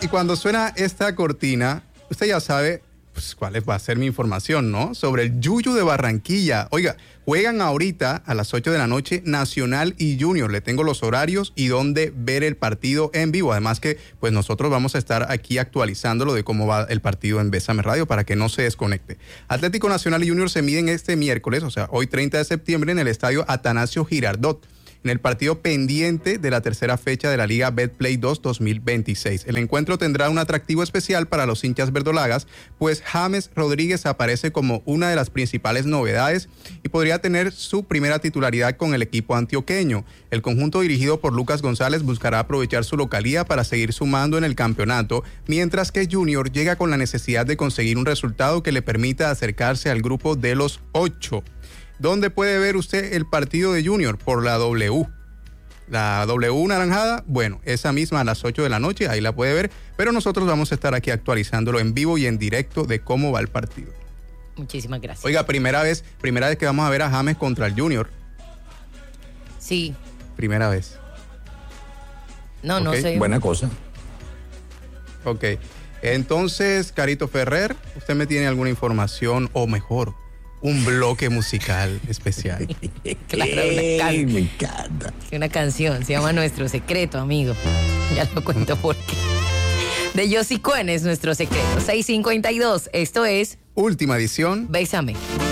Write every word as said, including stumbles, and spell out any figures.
y cuando suena esta cortina, usted ya sabe pues, cuál va a ser mi información, ¿no? Sobre el Yuyu de Barranquilla. Oiga, juegan ahorita a las ocho de la noche Nacional y Junior. Le tengo los horarios y dónde ver el partido en vivo. Además que pues nosotros vamos a estar aquí actualizándolo de cómo va el partido en Bésame Radio para que no se desconecte. Atlético Nacional y Junior se miden este miércoles, o sea, hoy treinta de septiembre en el estadio Atanasio Girardot, en el partido pendiente de la tercera fecha de la Liga Betplay dos dos mil veintiséis. El encuentro tendrá un atractivo especial para los hinchas verdolagas, pues James Rodríguez aparece como una de las principales novedades y podría tener su primera titularidad con el equipo antioqueño. El conjunto dirigido por Lucas González buscará aprovechar su localía para seguir sumando en el campeonato, mientras que Junior llega con la necesidad de conseguir un resultado que le permita acercarse al grupo de los ocho. ¿Dónde puede ver usted el partido de Junior? Por la W. La W naranjada, bueno, esa misma a las ocho de la noche, ahí la puede ver, pero nosotros vamos a estar aquí actualizándolo en vivo y en directo de cómo va el partido. Muchísimas gracias. Oiga, primera vez, primera vez que vamos a ver a James contra el Junior. Sí. Primera vez. No, okay. no sé. Buena cosa. Ok. Entonces, Carito Ferrer, ¿usted me tiene alguna información o mejor, un bloque musical especial? Claro, una Ey, can- me encanta. Una canción, se llama Nuestro Secreto, amigo. Ya lo cuento por qué. De Yossi Cuen es nuestro secreto. seis cincuenta y dos, esto es Última edición. Bésame.